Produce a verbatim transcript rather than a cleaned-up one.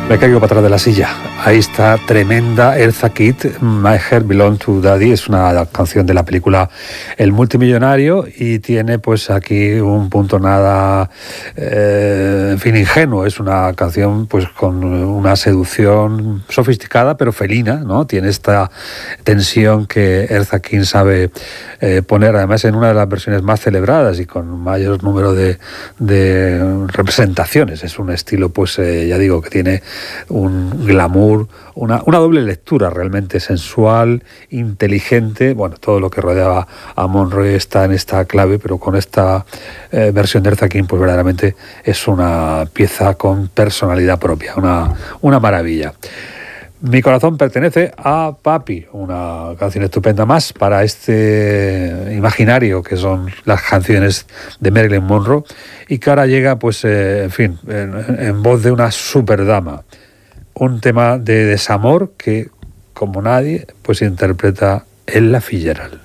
Me caigo para atrás de la silla. Ahí está tremenda Eartha Kitt, My Heart Belongs to Daddy. Es una canción de la película El Multimillonario y tiene pues aquí un punto nada, eh, en fin, ingenuo. Es una canción pues con una seducción sofisticada pero felina, ¿no? Tiene esta tensión que Eartha Kitt sabe eh, poner además en una de las versiones más celebradas y con mayor número de, de representaciones. Es un estilo pues eh, ya digo que tiene un glamour, una, una doble lectura realmente sensual, inteligente. Bueno, todo lo que rodeaba a Monroe está en esta clave, pero con esta eh, versión de Eartha Kitt pues verdaderamente es una pieza con personalidad propia, una, una maravilla. Mi corazón pertenece a Papi, una canción estupenda más para este imaginario que son las canciones de Marilyn Monroe y que ahora llega, pues, eh, en fin, en, en voz de una superdama. Un tema de desamor que, como nadie, pues interpreta Ella Fitzgerald.